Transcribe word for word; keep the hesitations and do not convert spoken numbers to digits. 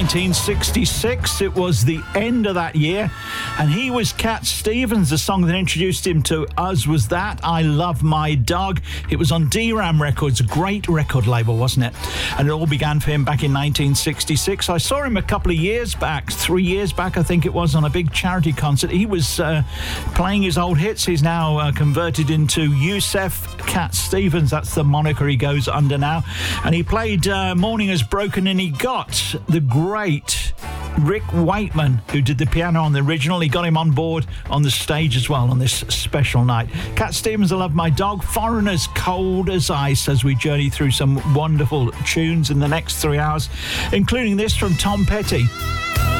nineteen sixty-six. It was the end of that year, and he was Cat Stevens. The song that introduced him to us was that, I Love My Dog. It was on D RAM Records, a great record label, wasn't it? And it all began for him back in nineteen sixty-six. I saw him a couple of years back, three years back, I think it was, on a big charity concert. He was uh, playing his old hits. He's now uh, converted into Yusef Cat Stevens. That's the moniker he goes under now. And he played uh, Morning Has Broken, and he got the great Rick Wakeman, who did the piano on the original. He got him on board on the stage as well on this special night. Cat Stevens, I Love My Dog. Foreigners, Cold as Ice, as we journey through some wonderful tunes in the next three hours, including this from Tom Petty.